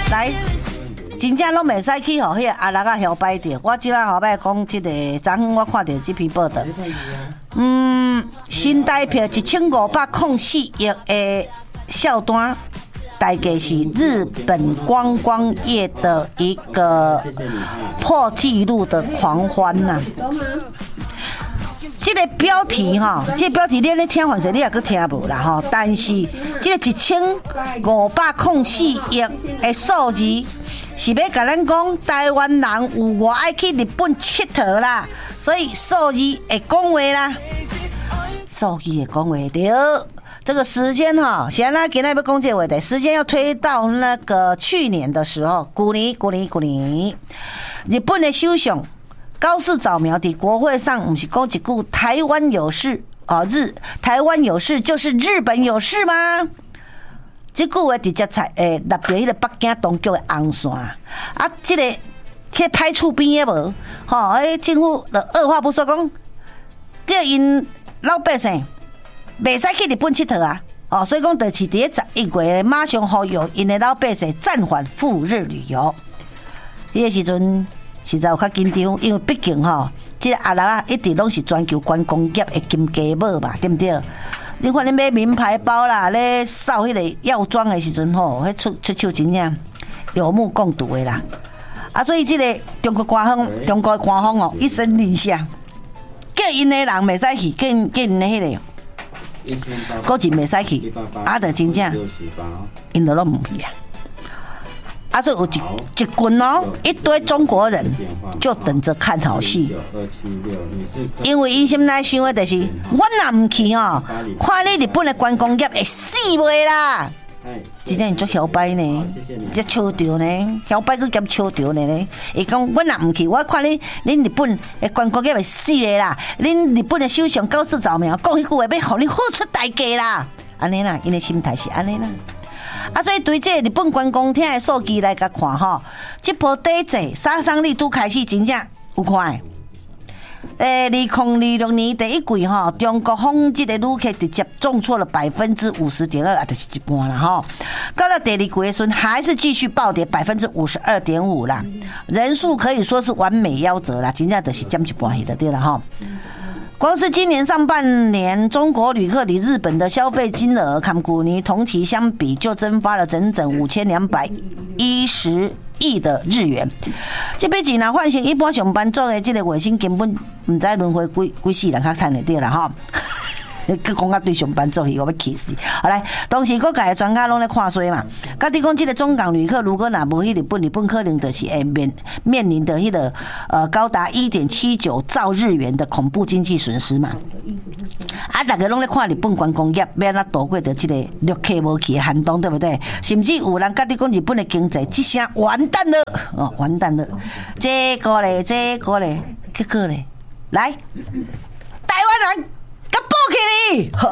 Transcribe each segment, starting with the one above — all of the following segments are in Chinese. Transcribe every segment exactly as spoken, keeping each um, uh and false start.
来。真正拢袂使去，互迄个阿六啊摇摆着。我即摆后摆讲，即个昨昏我看到即篇报道，嗯，新台票一千五百零四亿的销单，大概是日本观光业的一个破纪录的狂欢呐、啊。这个标题哈，这个标题你咧听反正你也搁听无啦哈，但是这个一千五百零四亿的数字。是要甲咱讲，台湾人有偌爱去日本佚佗啦，所以数字会讲话啦，数字会讲话对。这个时间哈，现在今天要讲这话的时间要推到那个去年的时候，去年、去年、去年，日本的首相高市早苗在国会上，不是讲一句台湾有事啊，日台湾有事就是日本有事吗？这句话直接在诶，立着迄个北京当局的红线啊！这个去歹厝边的无，吼，迄政府就二话不说讲，叫因老百姓袂使去日本佚佗啊！哦，所以讲就是伫咧十一月马上呼吁因的老百姓暂缓赴日旅游。迄个时阵实在有较紧张，因为毕竟吼，这个阿六啊一直拢是全球观光业的金鸡母嘛，对不对？你看你买名牌包啦，咧扫迄个药妆的时阵吼，迄出出手真正有目共睹的啦。啊，所以这个中国官方，中国官方哦，一声令下，叫因的人袂使去，叫叫因的迄个，国人袂使去，啊，就真正，因都拢唔去啊。啊，所以有一一群哦，一堆中国人就等着看好戏，因为因心内想的就是，我若唔去哦，看你日本的观光业会死袂啦。真正足摇摆呢，这笑着呢，摇摆去兼笑着呢。伊讲我若唔去，我看你恁日本的观光业会死嘞啦。恁日本的首相高市早苗讲迄句话，要互你付出代价啦。安尼啦，因的心态是安尼啦。啊，所以对这日本观光厅的数据来甲看吼，这波第一季杀伤力都开始真正有看。诶，二零二六年第一季吼，中国访这个旅客直接重挫了百分之五十点二，啊，就是一半啦吼。到了第二季的时候，还是继续暴跌百分之五十二点五啦，人数可以说是完美夭折啦，真正就是减一半去就对了吼。光是今年上半年，中国旅客伫日本的消费金额，跟去年同期相比，就蒸发了整整五千两百一十亿的日元。这笔钱若换成一般上班族的这个月薪，根本唔知轮回几几世人较赚得到啦哈。佮讲啊，对上班族去，我要气死！好来，当时各界专家拢咧看衰嘛。甲你讲，这个中港旅客如果若无去日本，日本可能就是会面面临的迄个呃高达一点七九兆日元的恐怖经济损失嘛。啊，大家拢咧看日本观光业要安怎度过着这个旅客无去的寒冬，对不对？甚至有人甲你讲日本的经济即声完蛋了，哦，完蛋了。这个咧，这个咧，结果咧，来，台湾人。起你，我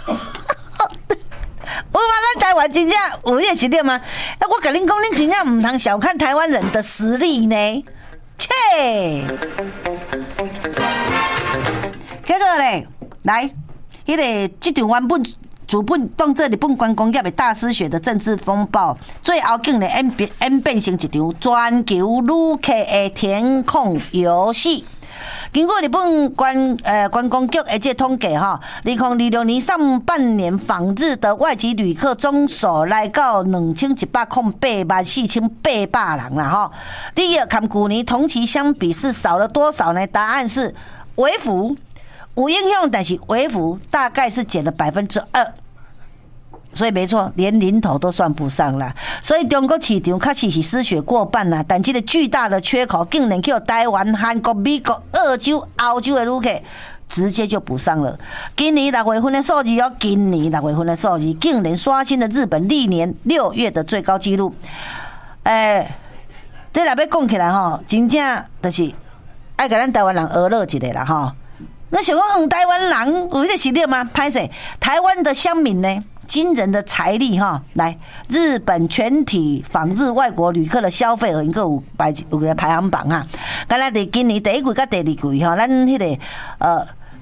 嘛咱台湾真正有迄个实力吗？哎，我跟恁讲，恁真正唔通小看台湾人的实力呢。切，结果咧，来，迄、那个这场原本主本当做日本观光业的大失血的政治风暴，最后竟然演变演变成一场全球旅客的填空游戏。经过日本观呃观光局的这统计哈，二零二六年上半年访日的外籍旅客总数来到两千一百零八万四千八百人啦哈。第二，跟去年同期相比是少了多少呢？答案是微幅，有应用，但是微幅大概是减了百分之二。所以没错，连零头都算不上啦。所以中国市场确实是失血过半啦，但这个巨大的缺口竟然叫台湾、韩国、美国、澳洲、欧洲的旅客直接就补上了。今年六月份的数字哦，今年六月份的数字竟然刷新了日本历年六月的最高纪录。诶、欸，这若要讲起来吼，真正就是爱甲咱台湾人娱乐一下啦吼。那想讲，台湾人有这实力吗？歹势，台湾的乡民呢？惊人的财力哈！来，日本全体访日外国旅客的消费额，应该有排有个排行榜啊。刚才伫今年第一季甲第二季哈，咱迄、那个呃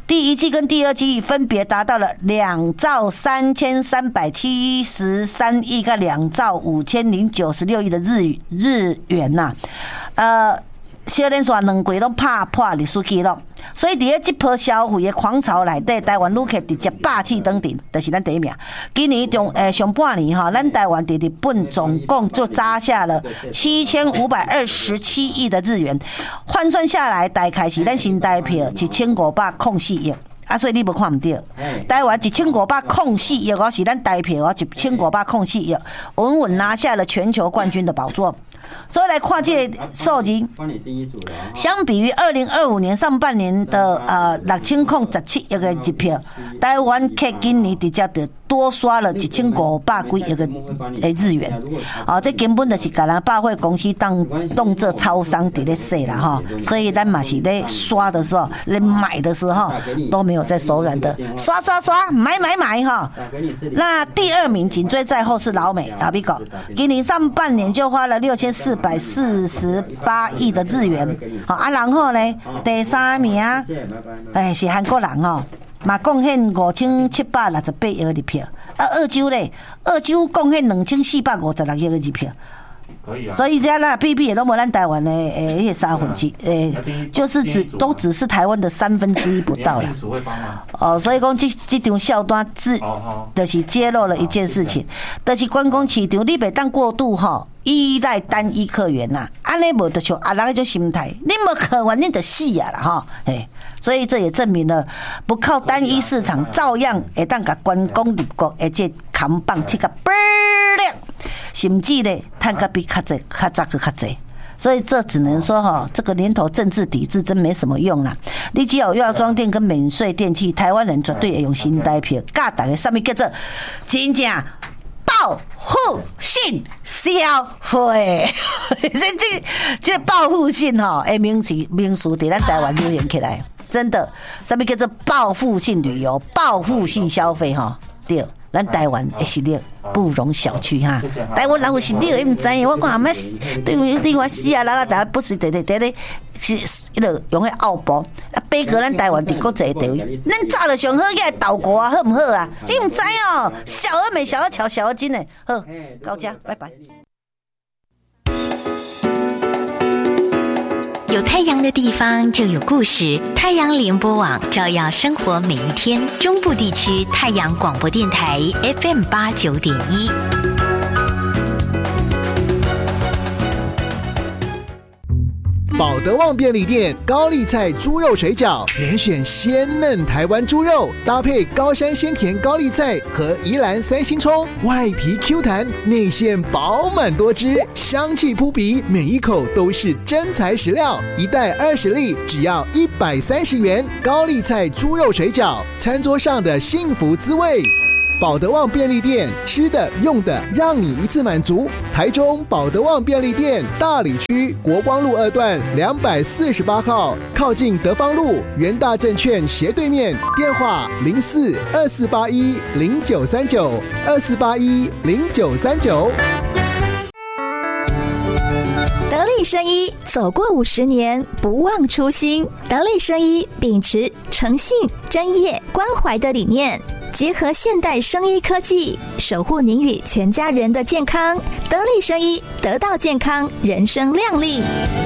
第一季跟第二季分别达到了两兆三千三百七十三亿跟两兆五千零九十六亿的日日元呐、啊，呃。小连续两季拢拍破历史纪录，所以伫咧这波消费的狂潮内底，台湾旅客直接霸气登顶，就是咱第一名。今年中诶上半年哈，咱台湾伫日本总共就砸下了七千五百二十七亿的日元，换算下来大概是咱新台币一千五百零四亿。啊，所以你无看唔到，台湾一千五百零四亿哦，是咱台币哦一千五百零四亿，稳稳拿下了全球冠军的宝座。所以来看这个数字，相比于二零二五年上半年的呃六千零十七亿的日票，台湾客今年直接就多刷了一千五百几亿的日元。哦，这根本就是甲咱百货公司当当做超商伫咧说啦哈。所以咱嘛是咧刷的时候，咧买的时候都没有在手软的，刷刷刷，买买买哈。那第二名紧追在后是老美啊，美国，今年上半年就花了六千四百四十八亿的日元，好啊，然后呢，第三名，哎是韩国人哦，嘛贡献五千七百六十八亿的日票，啊，澳洲咧，澳洲贡献两千四百五十六亿的日票。可以啊，所以这样啦，比比也都没咱台湾的诶，迄三分之，诶，就是只都只是台湾的三分之一不到啦。哦，所以讲这这场笑单自，就是揭露了一件事情，就是观光市场你袂当过度吼依赖单一客源呐，安尼无得像阿人迄种心态，你无客源你得死啊啦吼，诶，所以这也证明了不靠单一市场，照样会当甲观光入国，而且扛棒切个倍儿亮。甚至呢，赚个比较济、较早个较济，所以这只能说哈，这个年头政治抵制真没什么用啦。你只要有药妆店跟免税电器，台湾人绝对会用新台币，教大家什么叫做真正报复性消费。这这这报复性哈，诶名词名词在咱台湾流行起来，真的，什么叫做报复性旅游、报复性消费哈？对。咱台湾的实力不容小觑哈，台湾人有实力，伊唔知，我讲阿妈对于对我死啊，人啊，大家不是得得得咧，是迄个用迄奥博，啊，比过咱台湾伫国际地位，咱早就上好个岛国啊，好唔好啊？你唔知哦，小而美，小而巧，小而精诶，好，到这，拜拜。 有太阳的地方就有故事，太阳联播网照耀生活每一天。中部地区太阳广播电台 F M 八九点一。 保德旺便利店高丽菜猪肉水饺，连选鲜嫩台湾猪肉，搭配高山鲜甜高丽菜和宜兰三星葱，外皮 Q 弹，内馅饱满多汁，香气扑鼻，每一口都是真材实料。一袋二十粒，只要一百三十元。高丽菜猪肉水饺，餐桌上的幸福滋味。保德旺便利店，吃的用的让你一次满足。台中保德旺便利店大里区国光路二段两百四十八号，靠近德芳路元大证券斜对面。电话零四二四八一零九三九二四八一零九三九。 得力生医走过五十年，不忘初心。得力生医秉持诚信、专业、关怀的理念。结合现代生医科技，守护您与全家人的健康。得力生医，得到健康，人生亮丽。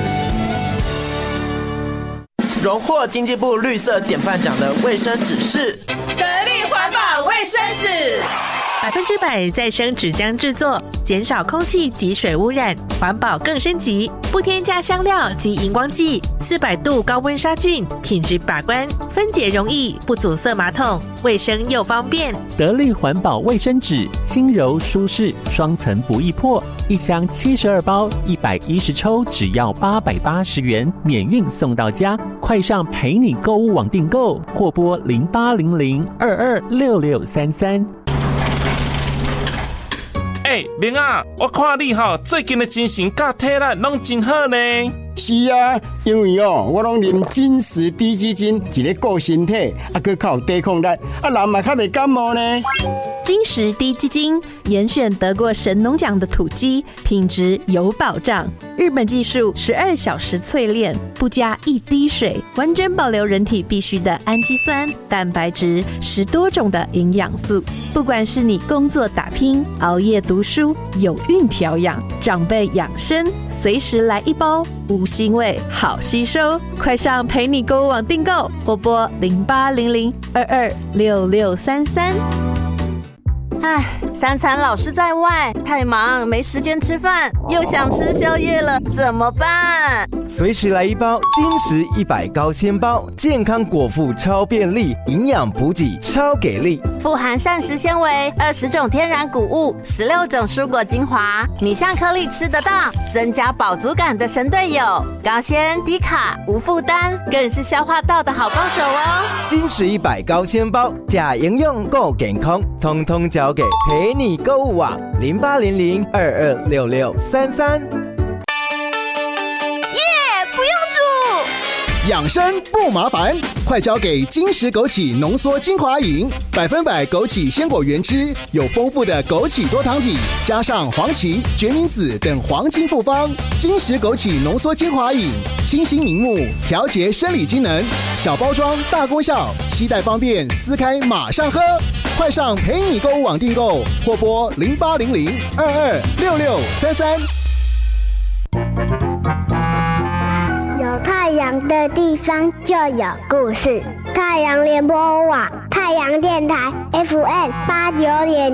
荣获经济部绿色典范奖的卫生纸是得力环保卫生纸， 百分之百再生纸浆制作，减少空气及水污染，环保更升级，不添加香料及荧光剂，四百度高温杀菌，品质把关，分解容易，不阻塞马桶，卫生又方便。 得力环保卫生纸，轻柔舒适，双层不易破，一箱七十二包，一百一十抽，只要八百八十元，免运送到家。快上陪你购物网订购，或拨零八零零二二六六三三。 哎、欸，明啊，我看你吼最近的精神甲体力拢真好呢。 是啊，因为哦，我拢啉金石低基金，一个顾身体，啊，佮较有抵抗力，啊，人嘛较袂感冒呢。 金石低基金严选得过神农奖的土鸡，品质有保障。日本技术十二小时淬炼，不加一滴水，完整保留人体必需的氨基酸、蛋白质，十多种的营养素。不管是你工作打拼、熬夜读书、有孕调养、长辈养生，随时来一包，无腥味，好吸收。快上陪你购物网订购，或拨零八零零二二六六三三。 唉，三餐老是在外，太忙没时间吃饭，又想吃宵夜了，怎么办？ 随时来一包金石一百高纤包，健康果腹超便利，营养补给超给力， 富含膳食纤维，二十种天然谷物，十六种蔬果精华，米香颗粒吃得到，增加饱足感的神队友，高纤低卡无负担，更是消化道的好帮手哦。 金石一百高纤包，假营养够健康，通通交给陪你购物网零八零零二二六六三三。 养生不麻烦，快交给金石枸杞浓缩精华饮，百分百枸杞鲜果原汁，有丰富的枸杞多糖体，加上黄芪、决明子等黄金复方。金石枸杞浓缩精华饮，清新明目，调节生理机能，小包装大功效，携带方便，撕开马上喝。快上陪你购物网订购，或拨零八零零二二六六三三。 有太阳的地方就有故事。太阳联播网，太阳电台 F M 八九点